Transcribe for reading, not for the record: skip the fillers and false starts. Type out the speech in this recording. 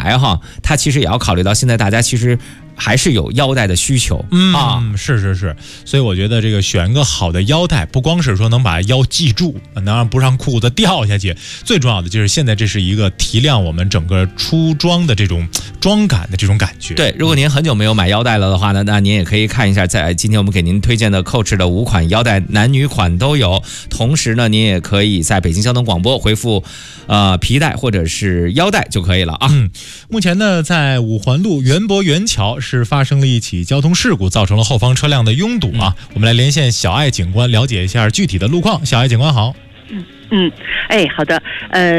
来哈，它其实也要考虑到现在大家其实还是有腰带的需求是，所以我觉得这个选一个好的腰带，不光是说能把腰系住，能不让裤子掉下去，最重要的就是现在这是一个提亮我们整个出装的这种装感的这种感觉。 对，如果您很久没有买腰带了的话呢，那您也可以看一下，在今天我们给您推荐的 Coach 的5款腰带，男女款都有。同时呢，您也可以在北京交通广播回复皮带或者是腰带就可以了啊。 目前呢，在5环路园博园桥是发生了一起交通事故，造成了后方车辆的拥堵啊。我们来连线小艾警官了解一下具体的路况。小艾警官好。 好的，